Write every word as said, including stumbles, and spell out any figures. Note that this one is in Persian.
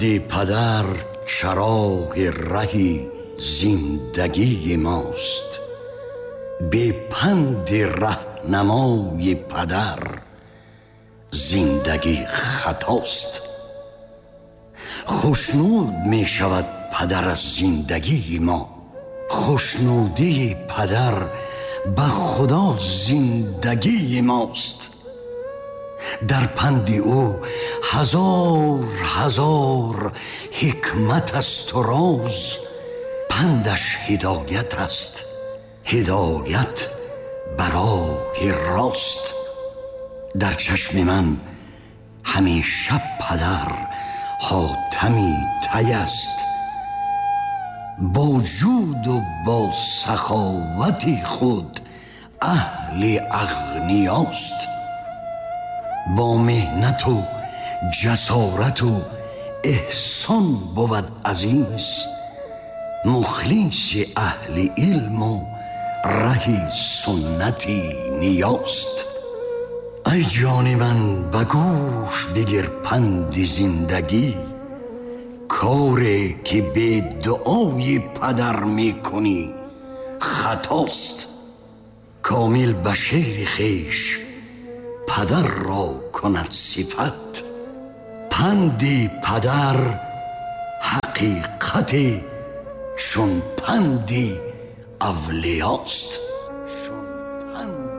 دی پدر چراغ رهی زندگی ماست، به پند رهنمای پدر زندگی خطاست. خوشنود می شود پدر از زندگی ما، خوشنودی پدر به خدا زندگی ماست. در پند او هزار هزار حکمت است و راز، پندش هدایت است، هدایت برای راست. در چشم من همیشه پدر حاتمی طی است، با جود و با سخاوت خود اهل اغنیاست. با مهنت و جسارت و احسان بود عزیز، مخلص اهل علم و ره سنتی نیاست. ای جان من به گوش بگیر پند زندگی، کاری که به دعای پدر میکنی خطاست. کامل به شعر خویش پدر را کند صفت، پند پدر حقیقت چون پند اولیاست.